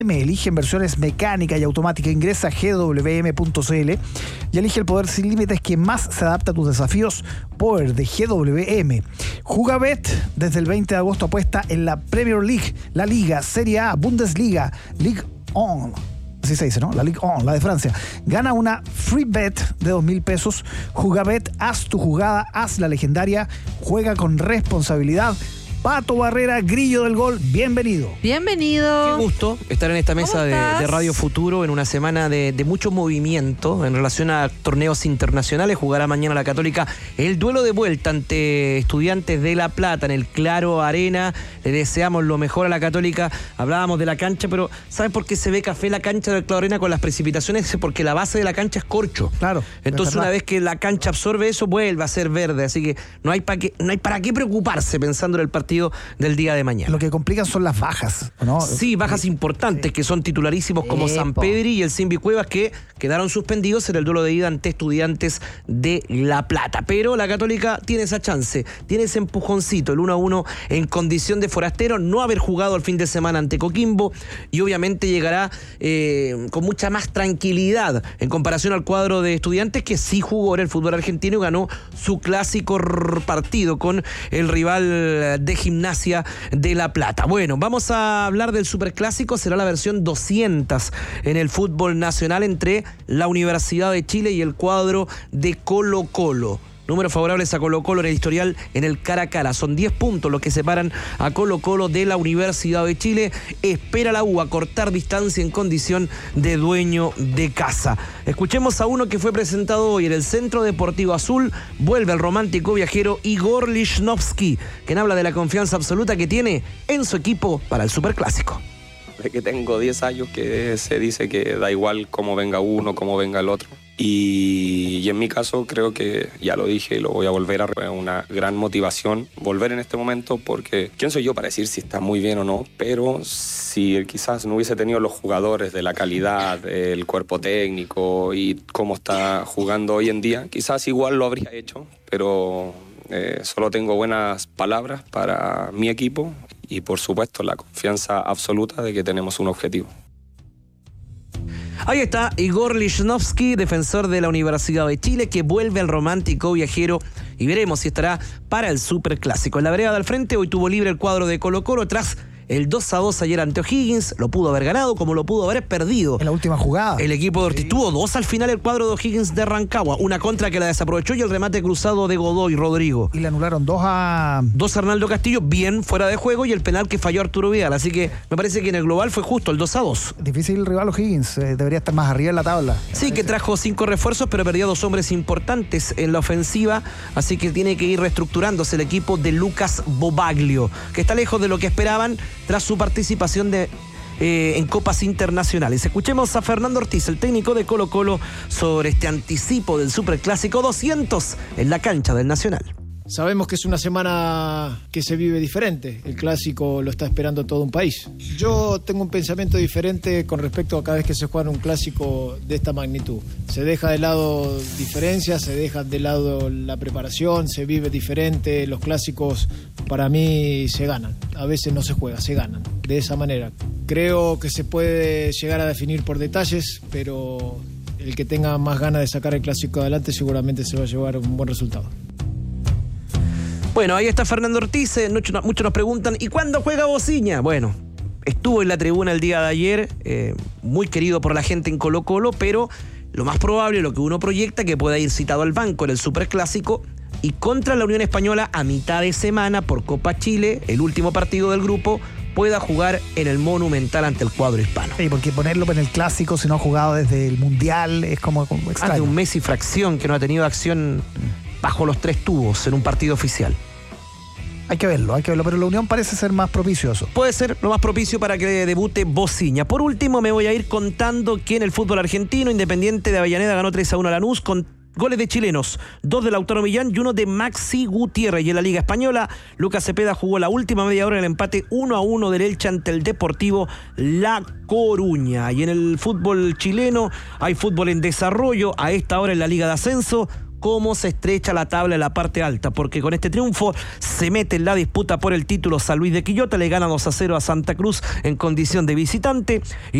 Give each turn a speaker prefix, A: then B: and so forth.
A: Elige en versiones mecánica y automática. Ingresa a gwm.cl y elige el poder sin límites que más se adapta a tus desafíos. Power de GWM. Jugabet desde el 20 de agosto apuesta en la Premier League, la Liga, Serie A, Bundesliga, Ligue 1. Así se dice, ¿no? La Ligue 1, la de Francia. Gana una free bet de 2.000 pesos. Jugabet, haz tu jugada, haz la legendaria. Juega con responsabilidad. Pato Barrera, Grillo del Gol, bienvenido.
B: Bienvenido.
C: Qué gusto estar en esta mesa de Radio Futuro en una semana de mucho movimiento en relación a torneos internacionales. Jugará mañana la Católica el duelo de vuelta ante Estudiantes de La Plata en el Claro Arena. Le deseamos lo mejor a la Católica. Hablábamos de la cancha, pero ¿saben por qué se ve café la cancha del Claro Arena con las precipitaciones? Porque la base de la cancha es corcho.
A: Claro.
C: Entonces una vez que la cancha absorbe eso, vuelve a ser verde. Así que no hay para qué preocuparse pensando en el partido del día de mañana.
A: Lo que complican son las bajas, ¿no?
C: Sí, bajas importantes que son titularísimos como Sampedri y el Simbi Cuevas, que quedaron suspendidos en el duelo de ida ante Estudiantes de La Plata. Pero la Católica tiene esa chance, tiene ese empujoncito, el 1-1 en condición de forastero, no haber jugado el fin de semana ante Coquimbo y obviamente llegará con mucha más tranquilidad en comparación al cuadro de Estudiantes, que sí jugó en el fútbol argentino y ganó su clásico partido con el rival de Gimnasia de La Plata. Bueno, vamos a hablar del superclásico. Será la versión 200 en el fútbol nacional entre la Universidad de Chile y el cuadro de Colo-Colo. Números favorables a Colo-Colo en el historial en el cara a cara. Son 10 puntos los que separan a Colo-Colo de la Universidad de Chile. Espera la U a cortar distancia en condición de dueño de casa. Escuchemos a uno que fue presentado hoy en el Centro Deportivo Azul. Vuelve el romántico viajero Igor Lichnowsky, quien habla de la confianza absoluta que tiene en su equipo para el Superclásico.
D: De que tengo 10 años que se dice que da igual cómo venga uno, cómo venga el otro. Y en mi caso creo que, ya lo dije y lo voy a volver a repetir, una gran motivación volver en este momento, porque ¿quién soy yo para decir si está muy bien o no? Pero si quizás no hubiese tenido los jugadores de la calidad, el cuerpo técnico y cómo está jugando hoy en día, quizás igual lo habría hecho, pero solo tengo buenas palabras para mi equipo y por supuesto la confianza absoluta de que tenemos un objetivo.
C: Ahí está Igor Lichnowsky, defensor de la Universidad de Chile, que vuelve al romántico viajero y veremos si estará para el Superclásico. En la vereda del frente hoy tuvo libre el cuadro de Colo-Colo tras el 2-2 ayer ante O'Higgins. Lo pudo haber ganado como lo pudo haber perdido.
A: En la última jugada.
C: El equipo de Ortiz tuvo 2 al final el cuadro de O'Higgins de Rancagua. Una contra que la desaprovechó y el remate cruzado de Godoy Rodrigo.
A: Y le anularon 2 a
C: Arnaldo Castillo, bien fuera de juego, y el penal que falló Arturo Vidal. Así que me parece que en el global fue justo el 2-2.
A: Difícil el rival O'Higgins. Debería estar más arriba en la tabla.
C: Sí, que trajo 5 refuerzos, pero perdió 2 hombres importantes en la ofensiva. Así que tiene que ir reestructurándose el equipo de Lucas Bobaglio, que está lejos de lo que esperaban tras su participación en copas internacionales. Escuchemos a Fernando Ortiz, el técnico de Colo-Colo, sobre este anticipo del Superclásico 200 en la cancha del Nacional.
E: Sabemos que es una semana que se vive diferente. El clásico lo está esperando todo un país. Yo tengo un pensamiento diferente con respecto a cada vez que se juega un clásico de esta magnitud. Se deja de lado diferencias, se deja de lado la preparación, se vive diferente. Los clásicos para mí se ganan. A veces no se juega, se ganan. De esa manera. Creo que se puede llegar a definir por detalles, pero el que tenga más ganas de sacar el clásico adelante seguramente se va a llevar un buen resultado.
C: Bueno, ahí está Fernando Ortiz. Muchos nos preguntan, ¿y cuándo juega Bociña? Bueno, estuvo en la tribuna el día de ayer, muy querido por la gente en Colo-Colo, pero lo más probable, lo que uno proyecta, que pueda ir citado al banco en el Superclásico y contra la Unión Española a mitad de semana por Copa Chile, el último partido del grupo, pueda jugar en el Monumental ante el cuadro hispano.
A: Sí, porque ponerlo en el Clásico si no ha jugado desde el Mundial es como extraño.
C: Hace un mes y fracción que no ha tenido acción bajo los 3 tubos en un partido oficial.
A: Hay que verlo, pero la Unión parece ser más propicio eso.
C: Puede ser lo más propicio para que debute Bociña. Por último, me voy a ir contando que en el fútbol argentino, Independiente de Avellaneda ganó 3-1 a Lanús con goles de chilenos, 2 de Lautaro Millán y 1 de Maxi Gutiérrez. Y en la Liga Española, Lucas Cepeda jugó la última media hora en el empate 1-1 del Elche ante el Deportivo La Coruña. Y en el fútbol chileno hay fútbol en desarrollo. A esta hora en la Liga de Ascenso, cómo se estrecha la tabla en la parte alta, porque con este triunfo se mete en la disputa por el título San Luis de Quillota, le gana 2-0 a Santa Cruz en condición de visitante.